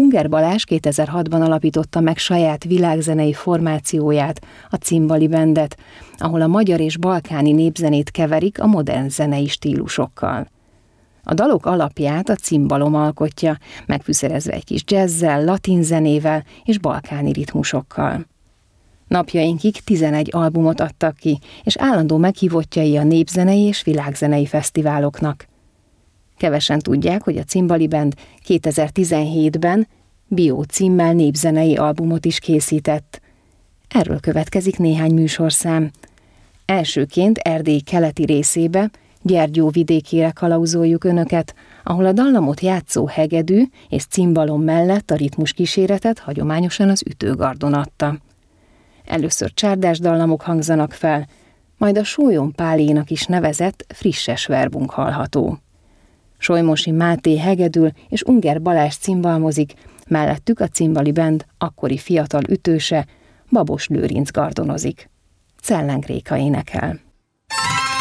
Unger Balázs 2006-ban alapította meg saját világzenei formációját, a Cimbali Bandet, ahol a magyar és balkáni népzenét keverik a modern zenei stílusokkal. A dalok alapját a cimbalom alkotja, megfűszerezve egy kis jazzzel, latin zenével és balkáni ritmusokkal. Napjainkig 11 albumot adtak ki, és állandó meghívottjai a népzenei és világzenei fesztiváloknak. Kevesen tudják, hogy a Cimbali Band 2017-ben Bio címmel népzenei albumot is készített. Erről következik néhány műsorszám. Elsőként Erdély keleti részébe, Gyergyó vidékére kalauzoljuk önöket, ahol a dallamot játszó hegedű és cimbalom mellett a ritmus kíséretet hagyományosan az ütőgardon adta. Először csárdás dallamok hangzanak fel, majd a Sólyom Pálénak is nevezett frisses verbunk hallható. Solymosi Máté hegedül és Unger Balázs cimbalmozik, mellettük a Cimbali Band akkori fiatal ütőse, Babos Lőrinc gardonozik. Cellenk Réka énekel.